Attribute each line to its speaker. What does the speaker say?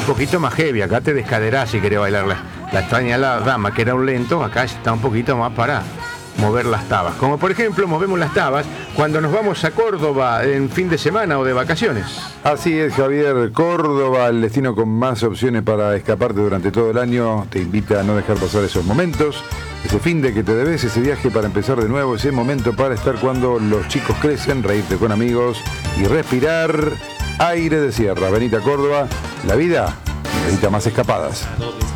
Speaker 1: un poquito más heavy. Acá te descaderás si querés bailar la extraña la dama, que era un lento. Acá está un poquito más para mover las tabas. Como por ejemplo movemos las tabas cuando nos vamos a Córdoba en fin de semana o de vacaciones.
Speaker 2: Así es, Javier. Córdoba, el destino con más opciones para escaparte durante todo el año, te invita a no dejar pasar esos momentos, ese fin de que te debes, ese viaje para empezar de nuevo, ese momento para estar cuando los chicos crecen, reírte con amigos y respirar aire de sierra. Venite a Córdoba, la vida necesita más escapadas.